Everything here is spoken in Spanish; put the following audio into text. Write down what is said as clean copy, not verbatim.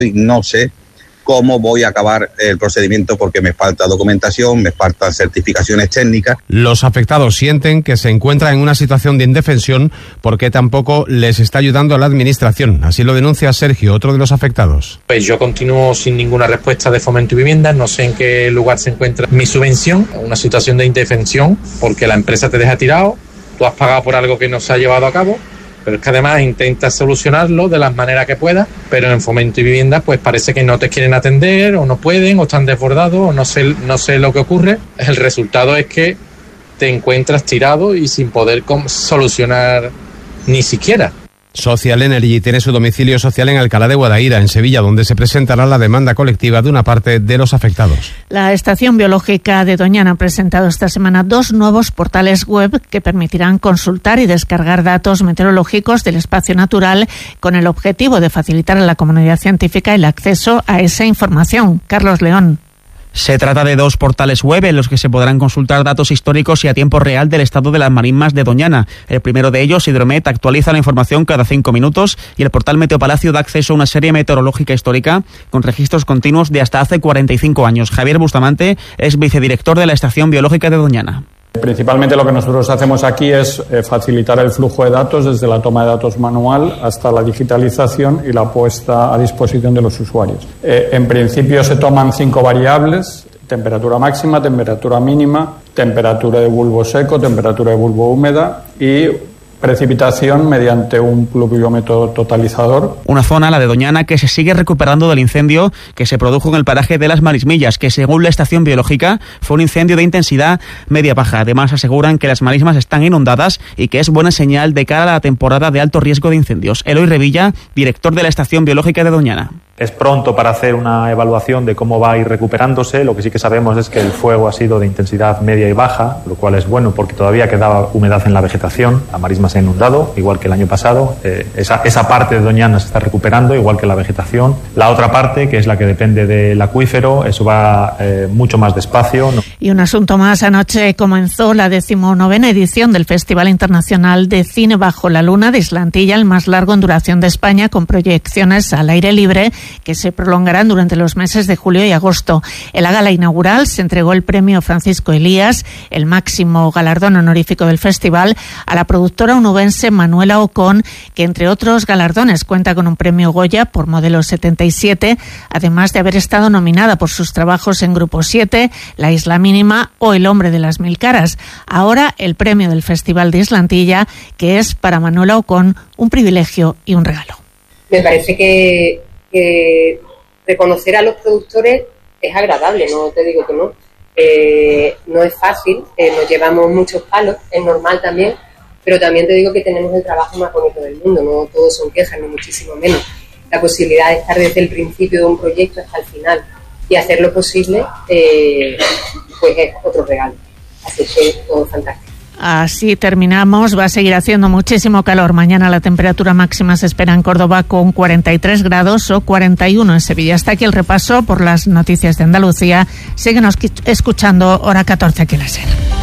No sé cómo voy a acabar el procedimiento porque me falta documentación, me faltan certificaciones técnicas. Los afectados sienten que se encuentran en una situación de indefensión porque tampoco les está ayudando la administración. Así lo denuncia Sergio, otro de los afectados. Pues yo continúo sin ninguna respuesta de Fomento y Vivienda, no sé en qué lugar se encuentra mi subvención, una situación de indefensión porque la empresa te deja tirado, tú has pagado por algo que no se ha llevado a cabo. Pero es que además intentas solucionarlo de las maneras que puedas, pero en Fomento y Vivienda pues parece que no te quieren atender, o no pueden, o están desbordados, o no sé lo que ocurre. El resultado es que te encuentras tirado y sin poder solucionar ni siquiera. Social Energy tiene su domicilio social en Alcalá de Guadaira, en Sevilla, donde se presentará la demanda colectiva de una parte de los afectados. La Estación Biológica de Doñana ha presentado esta semana 2 nuevos portales web que permitirán consultar y descargar datos meteorológicos del espacio natural con el objetivo de facilitar a la comunidad científica el acceso a esa información. Carlos León. Se trata de 2 portales web en los que se podrán consultar datos históricos y a tiempo real del estado de las marismas de Doñana. El primero de ellos, Hidromet, actualiza la información cada 5 minutos y el portal Meteopalacio da acceso a una serie meteorológica histórica con registros continuos de hasta hace 45 años. Javier Bustamante es vicedirector de la Estación Biológica de Doñana. Principalmente lo que nosotros hacemos aquí es facilitar el flujo de datos desde la toma de datos manual hasta la digitalización y la puesta a disposición de los usuarios. En principio se toman 5 variables: temperatura máxima, temperatura mínima, temperatura de bulbo seco, temperatura de bulbo húmeda y precipitación mediante un pluviómetro totalizador. Una zona, la de Doñana, que se sigue recuperando del incendio que se produjo en el paraje de Las Marismillas, que según la Estación Biológica fue un incendio de intensidad media-baja. Además aseguran que las marismas están inundadas y que es buena señal de cara a la temporada de alto riesgo de incendios. Eloy Revilla, director de la Estación Biológica de Doñana. Es pronto para hacer una evaluación de cómo va a ir recuperándose. Lo que sí que sabemos es que el fuego ha sido de intensidad media y baja, lo cual es bueno porque todavía quedaba humedad en la vegetación. La marisma se ha inundado, igual que el año pasado. Esa parte de Doñana se está recuperando, igual que la vegetación. La otra parte, que es la que depende del acuífero, eso va mucho más despacio. Y un asunto más. Anoche comenzó la 19ª edición del Festival Internacional de Cine Bajo la Luna de Islantilla, el más largo en duración de España, con proyecciones al aire libre que se prolongarán durante los meses de julio y agosto. En la gala inaugural se entregó el premio Francisco Elías, el máximo galardón honorífico del festival, a la productora onubense Manuela Ocón, que entre otros galardones cuenta con un premio Goya por Modelo 77, además de haber estado nominada por sus trabajos en Grupo 7, La Isla Mínima o El Hombre de las Mil Caras. Ahora el premio del Festival de Islantilla, que es para Manuela Ocón un privilegio y un regalo. Me parece que reconocer a los productores es agradable, no te digo que no. No es fácil, nos llevamos muchos palos, es normal también, pero también te digo que tenemos el trabajo más bonito del mundo, no todos son quejas, ni muchísimo menos. La posibilidad de estar desde el principio de un proyecto hasta el final y hacer lo posible, pues es otro regalo. Así que todo fantástico. Así terminamos. Va a seguir haciendo muchísimo calor. Mañana la temperatura máxima se espera en Córdoba con 43 grados o 41 en Sevilla. Hasta aquí el repaso por las noticias de Andalucía. Síguenos escuchando, hora 14 aquí en la SER.